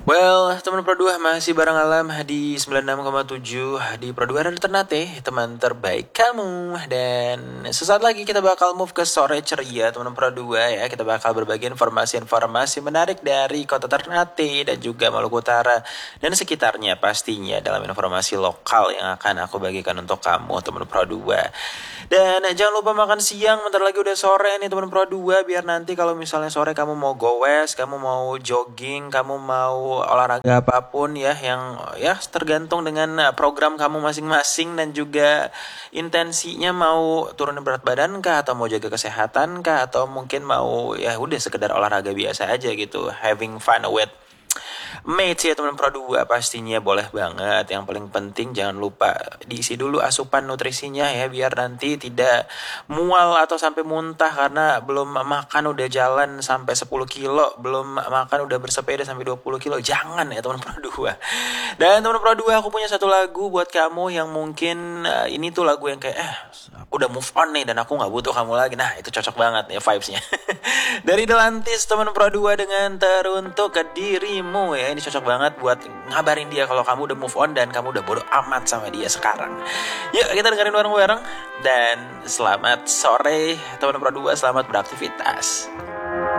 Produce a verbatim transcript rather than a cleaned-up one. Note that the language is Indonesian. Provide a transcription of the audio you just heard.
Well, teman Pro dua masih bareng Alam di sembilan puluh enam koma tujuh di Pro dua Radio Ternate, teman terbaik kamu. Dan sesaat lagi kita bakal move ke sore ceria teman Pro dua ya. Kita bakal berbagi informasi-informasi menarik dari kota Ternate dan juga Maluku Utara dan sekitarnya pastinya dalam informasi lokal yang akan aku bagikan untuk kamu teman Pro dua. Dan jangan lupa makan siang, bentar lagi udah sore nih teman Pro dua, biar nanti kalau misalnya sore kamu mau goes, kamu mau jogging, kamu mau olahraga apapun ya yang ya tergantung dengan program kamu masing-masing dan juga intensinya, mau turunin berat badan kah atau mau jaga kesehatan kah atau mungkin mau ya udah sekedar olahraga biasa aja gitu, having fun with mates ya teman Pro dua, pastinya boleh banget. Yang paling penting jangan lupa diisi dulu asupan nutrisinya ya, biar nanti tidak mual atau sampai muntah karena belum makan udah jalan sampai sepuluh kilo, belum makan udah bersepeda sampai dua puluh kilo. Jangan ya teman Pro dua. Dan teman Pro dua, aku punya satu lagu buat kamu yang mungkin uh, ini tuh lagu yang kayak eh aku udah move on nih dan aku gak butuh kamu lagi. Nah itu cocok banget ya vibesnya. Dari Delantis teman Pro dua dengan Teruntuk ke Dirimu ya. Ini cocok banget buat ngabarin dia kalau kamu udah move on dan kamu udah bodo amat sama dia sekarang. Yuk kita dengerin bareng-bareng. Dan selamat sore teman Pro dua, selamat beraktivitas.